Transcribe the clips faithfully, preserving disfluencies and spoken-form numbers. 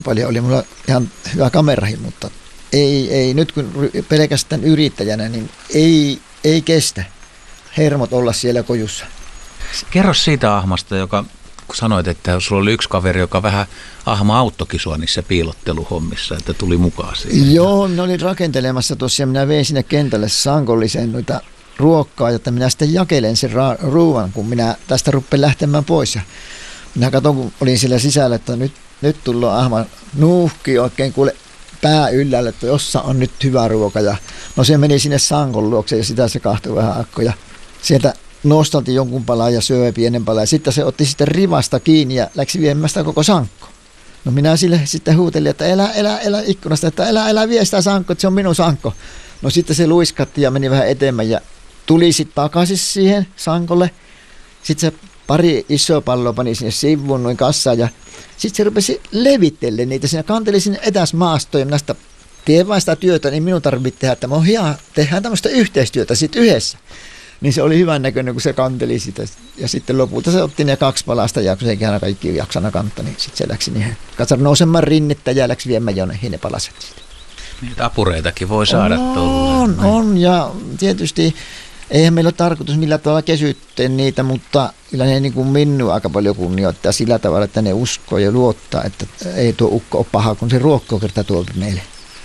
Paljon oli mulla ihan hyvä kamerahi, mutta ei, ei nyt kun pelkästään yrittäjänä, niin ei, ei kestä hermot olla siellä kojussa. Kerro siitä ahmasta, joka kun sanoit, että sulla oli yksi kaveri, joka vähän ahma auttokin sua niissä piilotteluhommissa, että tuli mukaan siihen. Joo, minä olin rakentelemassa tuossa ja minä vein sinne kentälle sankolliseen noita ruokkaa, jotta minä sitten jakelen sen ra- ruuan, kun minä tästä rupean lähtemään pois. Ja minä katson, kun olin siellä sisällä, että nyt, nyt tullaan ahma nuuhki oikein kuule pää yllälle, että jossa on nyt hyvä ruoka. Ja no se meni sinne sankon luokse ja sitä se kahtui vähän akkoja. Sieltä nostalti jonkun palaa ja söi pienen palaa. Ja sitten se otti sitten rivasta kiinni ja läksi viemään sitä koko sankko. No minä sille sitten huutelin, että elä, elä, elä ikkunasta, että elä, elä vie sitä sankko, että se on minun sankko. No sitten se luiskatti ja meni vähän eteenpäin ja tuli sitten takaisin siihen sankolle. Sitten se pari isoa palloa pani sinne sivuun noin kassaan ja sitten se rupesi levittelemään niitä. Siinä kanteli sinne etäs maastoon ja minä sitä teen vain sitä työtä, niin minun tarvitsee tehdä, että me on hieno, tehdään tämmöistä yhteistyötä sitten yhdessä. Niin se oli hyvän näköinen, kun se kanteli sitä. Ja sitten lopulta se otti ne kaksi palasta ja kun se ikään kaikki jaksana kantta, niin sitten se läksi niihin. Katso nousemaan rinnettä ja läksi viemään jonnekin ne palaset. Niitä apureitakin voi saada tuolla. On, on ja tietysti eihän meillä ole tarkoitus millä tavalla kesyttää niitä, mutta kyllä ne niin kuin minua aika paljon kunnioittaa sillä tavalla, että ne uskoo ja luottaa, että ei tuo ukko ole paha, kun se ruokkoo kertaa tuolta meille.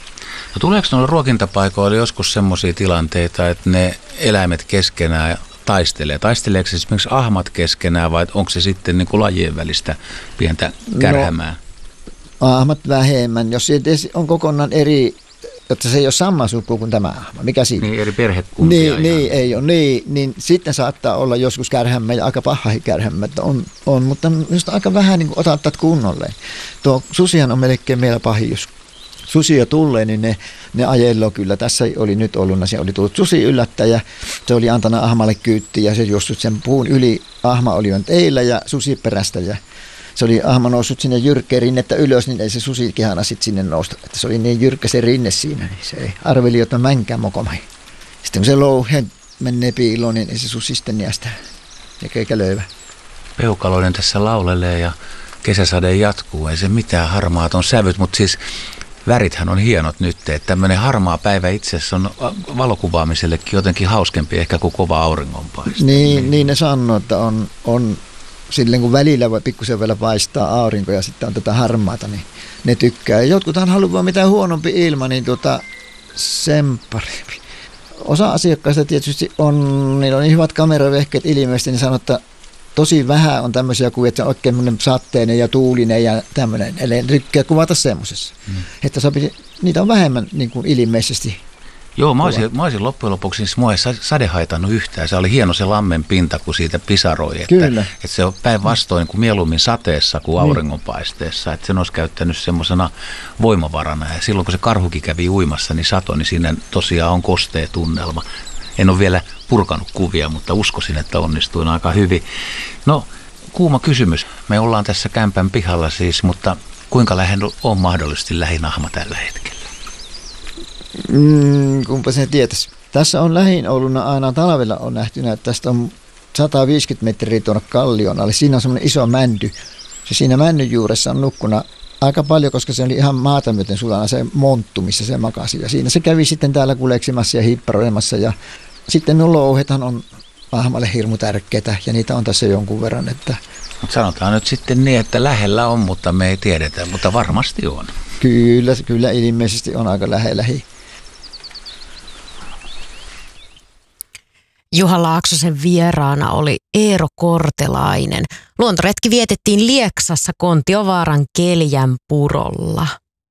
No tuleeko noilla ruokintapaikoilla joskus semmoisia tilanteita, että ne eläimet keskenään taistelee? Taisteleeko esimerkiksi ahmat keskenään vai onko se sitten niin kuin lajien välistä pientä kärhämää? No, ahmat vähemmän. Jos se on kokonaan eri, että se ei ole sama suku kuin tämä ahma. Mikä siinä? Niin, eri perhekuntia. Niin, niin ei ole. Niin, niin sitten saattaa olla joskus kärhämmä ja aika pahahi kärhämmä. On, on, mutta just aika vähän niin otat kunnolleen. Tuo susihan on melkein meillä pahin, jos susia tulee, niin ne, ne ajello kyllä. Tässä oli nyt ollut, se oli tullut susi yllättäjä, se oli antanut ahmalle kyytti ja se juossut sen puun yli, ahma oli on teillä ja susi perästä ja se oli ahma noussut sinne jyrkkeen rinnettä ylös, niin ei se susi kihana sitten sinne nousta. Että se oli niin jyrkkä se rinne siinä, niin se ei arveli, että mänkään mokomai. Sitten kun se louhe menee piiloon, niin ei se susi sitten niästä eikä löyvä. Peukaloinen tässä laulelee ja kesäsade jatkuu, ei se mitään harmaat on sävyt, mutta siis värithän on hienot nyt, että tämmöinen harmaa päivä itse asiassa on valokuvaamisellekin jotenkin hauskempi ehkä kuin kova auringonpaiste. Niin, niin ne sanoo, että on, on silleen kun välillä voi pikkusen vielä paistaa aurinko ja sitten on tätä harmaata, niin ne tykkää. Ja jotkuthan haluaa mitään huonompi ilma, niin tuota sen parempi. Osa asiakkaista tietysti on, niillä on niin hyvät kameravehkeet ilmeisesti, niin sanoo, että tosi vähän on tämmöisiä kuvia, että se on oikein sateinen ja tuulinen ja tämmöinen. Eli tykkää kuvata semmoisessa. Hmm. Että sopi, niitä on vähemmän niin kuin ilmeisesti. Joo, mä olisin, mä olisin loppujen lopuksi, niin mua ei sade haitannut yhtään. Se oli hieno se lammen pinta, kun siitä pisaroi. Että, Kyllä. Että se on päinvastoin kuin mieluummin sateessa kuin auringonpaisteessa. Että sen olisi käyttänyt semmoisena voimavarana. Ja silloin kun se karhukin kävi uimassa, niin sato, niin siinä tosiaan on kostea tunnelma. En ole vielä purkanut kuvia, mutta uskoisin, että onnistuin aika hyvin. No, kuuma kysymys. Me ollaan tässä kämpän pihalla siis, mutta kuinka lähellä on mahdollisesti lähin ahma tällä hetkellä? Mm, kumpa sen tietäisi. Tässä on lähin Ouluna aina talvella on nähtynä, että tästä on sata viisikymmentä metriä tuonne kallion alle. Siinä on semmoinen iso mänty. Se siinä männyn juuressa on nukkuna aika paljon, koska se oli ihan maata myöten sulana se monttu, missä se makasi. Ja siinä se kävi sitten täällä kuleksimassa ja hipparoimassa. Ja sitten nuo louhethan on ahmalle hirmu tärkeitä ja niitä on tässä jonkun verran. Että Mutta sanotaan nyt sitten niin, että lähellä on, mutta me ei tiedetä, mutta varmasti on. Kyllä, kyllä ilmeisesti on aika lähellä. Juha Laaksosen vieraana oli Eero Kortelainen. Luontoretki vietettiin Lieksassa Kontiovaaran Keljän purolla.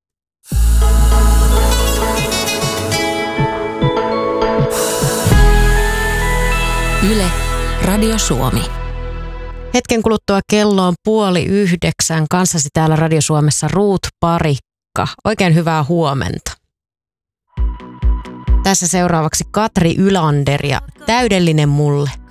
Yle, Radio Suomi. Hetken kuluttua kello on puoli yhdeksän. Kanssasi täällä Radio Suomessa Ruut Parikka. Oikein hyvää huomenta. Tässä seuraavaksi Katri Ylander ja Täydellinen mulle.